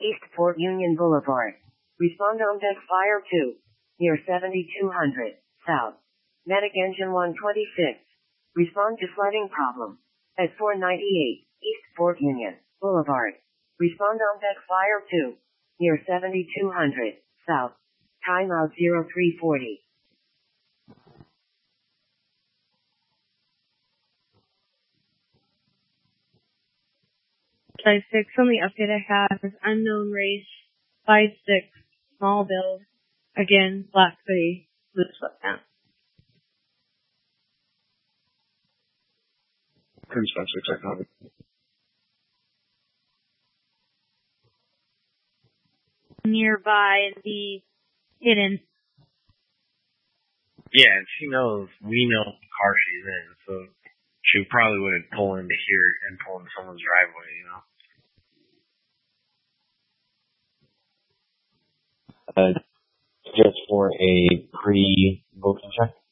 East Fort Union Boulevard. Respond on deck fire 2. Near 7200, South. Medic engine 126. Respond to flooding problem. At 498, East Fort Union Boulevard. Respond on deck fire 2. Near 7200, South. Timeout 0340. Type 6, only update I have is unknown race, 5-6, small build, again, black hoodie, blue sweatpants. Cruise 5-6, I copy. Nearby and be hidden. Yeah, and she knows, we know what car she's in, so she probably wouldn't pull into here and pull into someone's driveway, you know? Just for a pre-booking check.